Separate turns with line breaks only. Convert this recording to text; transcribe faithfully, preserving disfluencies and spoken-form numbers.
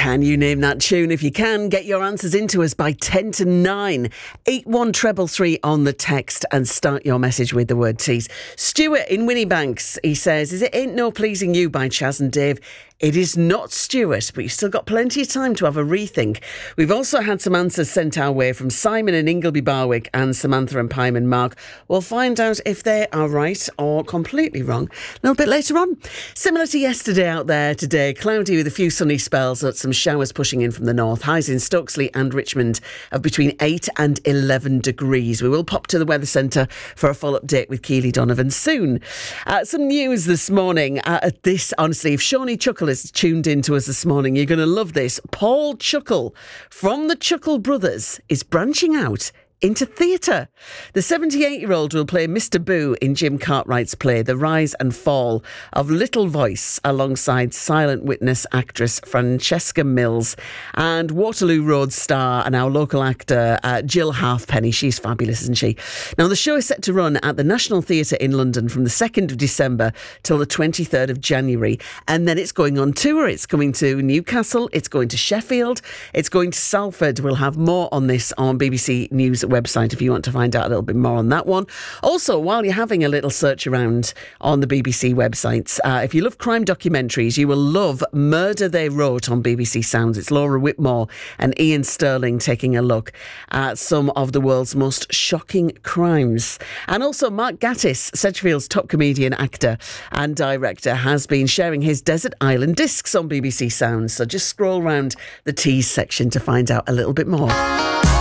Can you name that tune? If you can, get your answers into us by ten to nine. eight one three three on the text and start your message with the word tease. Stuart in Winniebanks, he says, is it Ain't No Pleasing You by Chas and Dave? It is not, Stuart, but you've still got plenty of time to have a rethink. We've also had some answers sent our way from Simon in Ingleby Barwick and Samantha and Pyman Mark. We'll find out if they are right or completely wrong a little bit later on. Similar to yesterday out there today, cloudy with a few sunny spells, but some showers pushing in from the north. Highs in Stokesley and Richmond of between eight and eleven degrees. We will pop to the Weather Centre for a full update with Keely Donovan soon. Uh, some news this morning. Uh, this, honestly, if Shawnee Chuckle is tuned in to us this morning, you're going to love this. Paul Chuckle from the Chuckle Brothers is branching out into theatre. The seventy-eight-year-old will play Mister Boo in Jim Cartwright's play The Rise and Fall of Little Voice alongside silent witness actress Francesca Mills and Waterloo Road star and our local actor uh, Jill Halfpenny. She's fabulous, isn't she? Now, the show is set to run at the National Theatre in London from the second of December till the twenty-third of January, and then it's going on tour. It's coming to Newcastle, it's going to Sheffield, it's going to Salford. We'll have more on this on B B C News website if you want to find out a little bit more on that one. Also, while you're having a little search around on the B B C websites, uh, if you love crime documentaries, you will love Murder They Wrote on B B C Sounds. It's Laura Whitmore and Ian Sterling taking a look at some of the world's most shocking crimes. And also Mark Gatiss, Sedgefield's top comedian, actor and director, has been sharing his Desert Island Discs on B B C Sounds. So just scroll round the tease section to find out a little bit more.